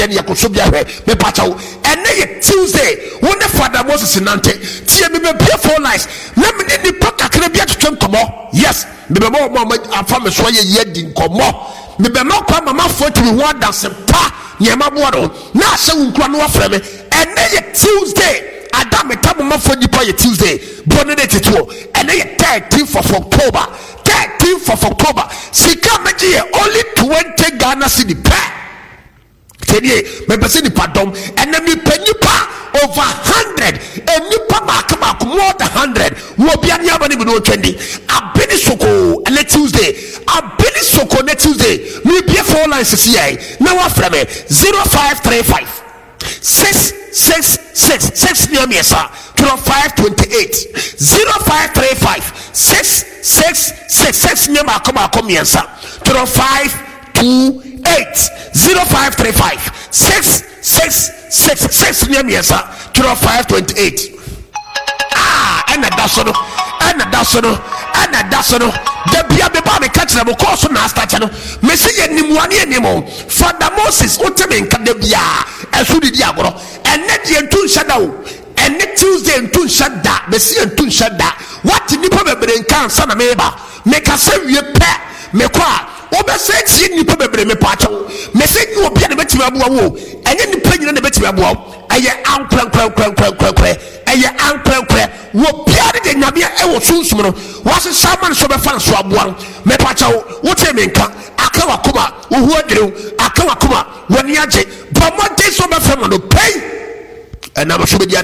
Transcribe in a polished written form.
then yakosobia he me pachawo ene ye Tuesday wona Father Moses nante tie me be four lines na me ni pakakre bia twetwem komo yes me be mo afa me so ye yedi nkomo me be no kwa mama foti me ho dance pa nyema bodo na ahye wunkura no afre me ene ye Tuesday Adam metabuma for nipa ye Tuesday born date to ene ye 13th of October sika meji only 20 Ghana cedi per tedie me pese ni padom ene mi panipa over 100 enipa makama more than 100 wo bia ni abani bi no twendi abeni soko ene Tuesday abeni soko ne Tuesday mi bia 4 lines CI na wa frame 0535 666 near me sir 528 0535 666 near my come here sir 528 0535 666 near me sir 528 and that's no the bia be ba me catch them course na start no me say animuane animo Father Moses otemen ka da bia esudi di agoro enne die ntun shada o enne Tuesday ntun shada me say ntun shada what nipa bebre nkan sa na me ba me ka se wie pe me kwa obese tie nipa bebre me pa chawo me say ni obi na betimi aboa wo enye nipa nyina na betimi aboa eye ankran eye ankran wo bia de nyame e wo sunsum no wase shaman so be fan so aboa me pa chawo wo tie me nka aka wakoma wo hu adrew aka wakoma woni age bomo de so be fam no pay and na so be